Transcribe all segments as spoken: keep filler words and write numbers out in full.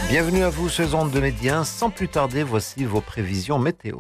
Bienvenue à vous sur les ondes de Média. Sans plus tarder, voici vos prévisions météo.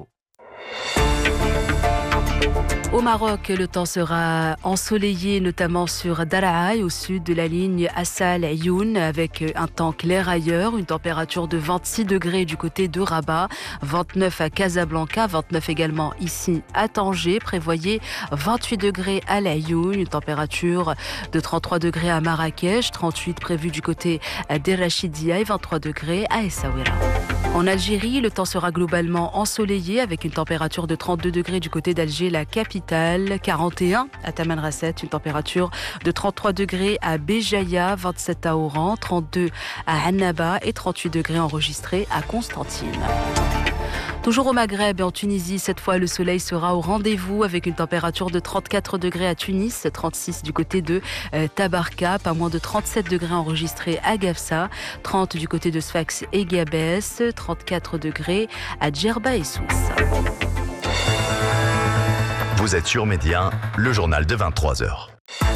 Au Maroc, le temps sera ensoleillé, notamment sur Daraa, au sud de la ligne Assal-Ayoun, avec un temps clair ailleurs, une température de vingt-six degrés du côté de Rabat, vingt-neuf à Casablanca, vingt-neuf également ici à Tanger. Prévoyez vingt-huit degrés à l'Ayoun, une température de trente-trois degrés à Marrakech, trente-huit prévu du côté d'Erachidia et vingt-trois degrés à Essaouira. En Algérie, le temps sera globalement ensoleillé avec une température de trente-deux degrés du côté d'Alger, la capitale, quarante et un à Tamanrasset, une température de trente-trois degrés à Béjaïa, vingt-sept à Oran, trente-deux à Annaba et trente-huit degrés enregistrés à Constantine. Toujours au Maghreb et en Tunisie, cette fois le soleil sera au rendez-vous avec une température de trente-quatre degrés à Tunis, trente-six du côté de euh, Tabarka, pas moins de trente-sept degrés enregistrés à Gafsa, trente du côté de Sfax et Gabès, trente-quatre degrés à Djerba et Sousse. Vous êtes sur Média, le journal de vingt-trois heures.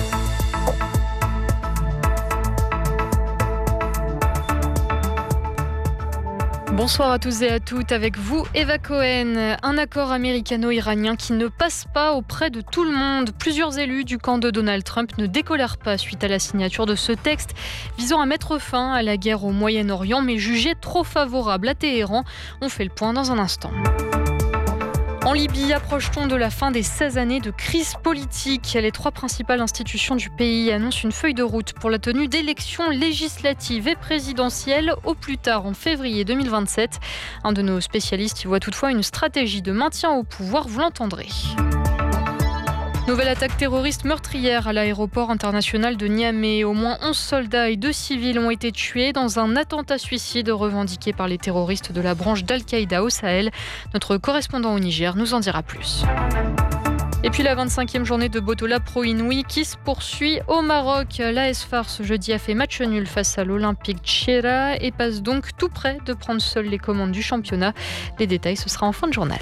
Bonsoir à tous et à toutes, avec vous Eva Cohen. Un accord américano-iranien qui ne passe pas auprès de tout le monde. Plusieurs élus du camp de Donald Trump ne décolèrent pas suite à la signature de ce texte visant à mettre fin à la guerre au Moyen-Orient, mais jugé trop favorable à Téhéran. On fait le point dans un instant. En Libye, approche-t-on de la fin des seize années de crise politique? Les trois principales institutions du pays annoncent une feuille de route pour la tenue d'élections législatives et présidentielles au plus tard en février deux mille vingt-sept. Un de nos spécialistes y voit toutefois une stratégie de maintien au pouvoir, vous l'entendrez. Nouvelle attaque terroriste meurtrière à l'aéroport international de Niamey. Au moins onze soldats et deux civils ont été tués dans un attentat suicide revendiqué par les terroristes de la branche d'Al-Qaïda au Sahel. Notre correspondant au Niger nous en dira plus. Et puis la vingt-cinquième journée de Botola Pro Inouï qui se poursuit au Maroc. L'A S F A R ce jeudi a fait match nul face à l'Olympique Tchera et passe donc tout près de prendre seul les commandes du championnat. Les détails, ce sera en fin de journal.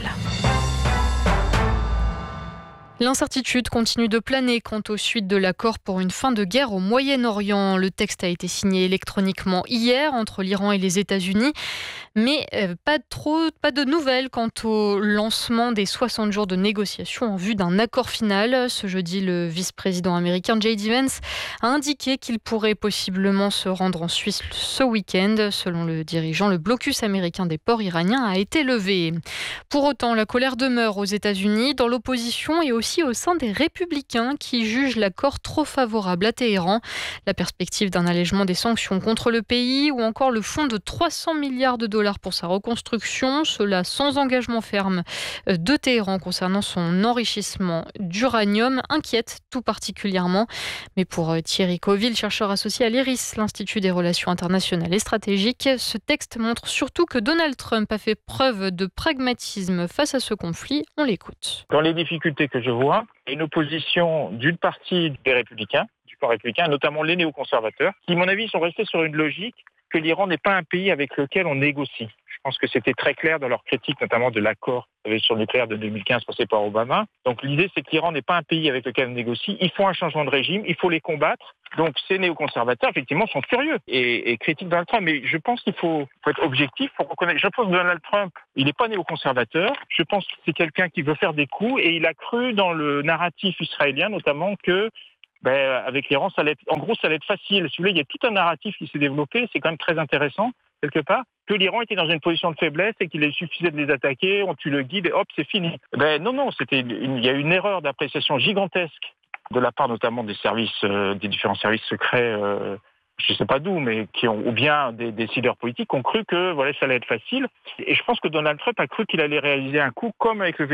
L'incertitude continue de planer quant aux suites de l'accord pour une fin de guerre au Moyen-Orient. Le texte a été signé électroniquement hier entre l'Iran et les États-Unis, mais euh, pas, trop, pas de nouvelles quant au lancement des soixante jours de négociations en vue d'un accord final. Ce jeudi, le vice-président américain J D Vance a indiqué qu'il pourrait possiblement se rendre en Suisse ce week-end. Selon le dirigeant, le blocus américain des ports iraniens a été levé. Pour autant, la colère demeure aux États-Unis, dans l'opposition et aussi au sein des Républicains qui jugent l'accord trop favorable à Téhéran. La perspective d'un allègement des sanctions contre le pays ou encore le fonds de trois cents milliards de dollars pour sa reconstruction, cela sans engagement ferme de Téhéran concernant son enrichissement d'uranium, inquiète tout particulièrement. Mais pour Thierry Coville, chercheur associé à l'I R I S, l'Institut des relations internationales et stratégiques, ce texte montre surtout que Donald Trump a fait preuve de pragmatisme face à ce conflit. On l'écoute. Dans les difficultés que je vois, une opposition d'une partie des républicains, du camp républicain, notamment les néoconservateurs, qui, à mon avis, sont restés sur une logique que l'Iran n'est pas un pays avec lequel on négocie. Je pense que c'était très clair dans leur critique, notamment de l'accord sur le nucléaire de deux mille quinze passé par Obama. Donc l'idée, c'est que l'Iran n'est pas un pays avec lequel on négocie. Il faut un changement de régime, il faut les combattre. Donc ces néoconservateurs, effectivement, sont furieux et, et critiquent Donald Trump. Mais je pense qu'il faut, faut être objectif pour reconnaître. Je pense que Donald Trump, il n'est pas néoconservateur. Je pense que c'est quelqu'un qui veut faire des coups et il a cru dans le narratif israélien, notamment que ben, avec l'Iran, ça allait être, en gros, ça allait être facile. Si vous voulez, il y a tout un narratif qui s'est développé. C'est quand même très intéressant, quelque part, que l'Iran était dans une position de faiblesse et qu'il suffisait de les attaquer, on tue le guide et hop, c'est fini. Ben non, non, c'était une, il y a une erreur d'appréciation gigantesque de la part notamment des services, euh, des différents services secrets, euh, je ne sais pas d'où, mais qui ont, ou bien des décideurs politiques, ont cru que voilà, ça allait être facile. Et je pense que Donald Trump a cru qu'il allait réaliser un coup comme avec le